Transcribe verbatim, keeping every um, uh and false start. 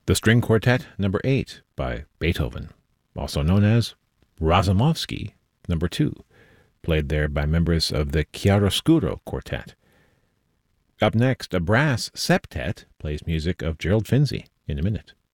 The String Quartet number eight by Beethoven, also known as Razumovsky number two, played there by members of the Chiaroscuro Quartet. Up next, a brass septet plays music of Gerald Finzi in a minute.